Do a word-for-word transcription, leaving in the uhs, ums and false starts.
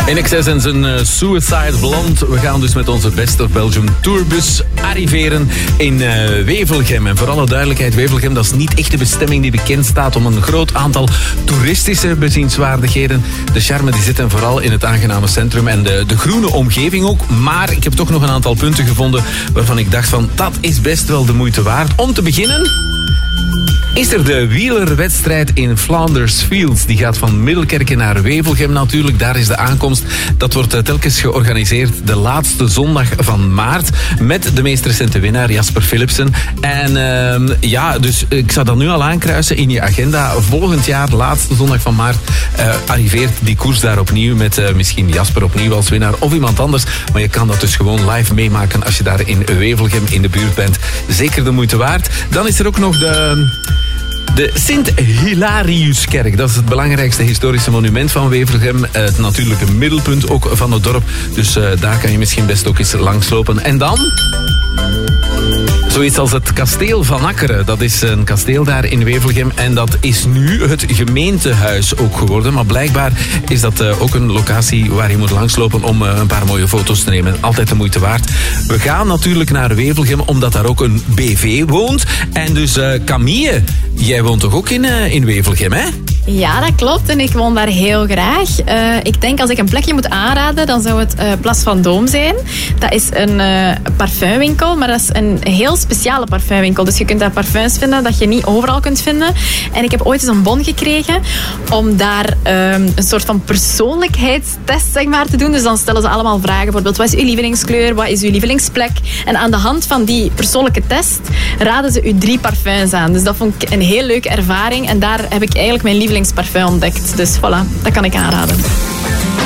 In Excess en zijn uh, Suicide Blonde. We gaan dus met onze Best of Belgium tourbus arriveren in uh, Wevelgem. En voor alle duidelijkheid, Wevelgem, dat is niet echt de bestemming die bekend staat om een groot aantal toeristische bezienswaardigheden. De charme die zit hem vooral in het aangename centrum en de, de groene omgeving ook. Maar ik heb toch nog een aantal punten gevonden waarvan ik dacht van, dat is best wel de moeite waard. Om te beginnen is er de wielerwedstrijd in Flanders Fields. Die gaat van Middelkerken naar Wevelgem natuurlijk. Daar is de aankomst. Dat wordt telkens georganiseerd de laatste zondag van maart. Met de meest recente winnaar, Jasper Philipsen. En uh, ja, dus ik zou dat nu al aankruisen in je agenda. Volgend jaar, laatste zondag van maart, uh, arriveert die koers daar opnieuw. Met uh, misschien Jasper opnieuw als winnaar of iemand anders. Maar je kan dat dus gewoon live meemaken als je daar in Wevelgem in de buurt bent. Zeker de moeite waard. Dan is er ook nog de... De Sint-Hilariuskerk, dat is het belangrijkste historische monument van Wevelgem. Het natuurlijke middelpunt ook van het dorp. Dus uh, daar kan je misschien best ook eens langslopen. En dan zoiets als het kasteel van Akkeren. Dat is een kasteel daar in Wevelgem. En dat is nu het gemeentehuis ook geworden. Maar blijkbaar is dat uh, ook een locatie waar je moet langslopen om uh, een paar mooie foto's te nemen. Altijd de moeite waard. We gaan natuurlijk naar Wevelgem, omdat daar ook een B V woont. En dus uh, Camille, jij woont toch ook in, uh, in Wevelgem, hè? Ja, dat klopt. En ik woon daar heel graag. Uh, ik denk als ik een plekje moet aanraden, dan zou het uh, Place Vendôme zijn. Dat is een uh, parfumwinkel, maar dat is een heel speciale parfumwinkel. Dus je kunt daar parfums vinden dat je niet overal kunt vinden. En ik heb ooit eens een bon gekregen om daar um, een soort van persoonlijkheidstest, zeg maar, te doen. Dus dan stellen ze allemaal vragen. Bijvoorbeeld, wat is uw lievelingskleur? Wat is uw lievelingsplek? En aan de hand van die persoonlijke test raden ze u drie parfums aan. Dus dat vond ik een heel leuke ervaring. En daar heb ik eigenlijk mijn lievelingsparfum ontdekt. Dus voilà, dat kan ik aanraden.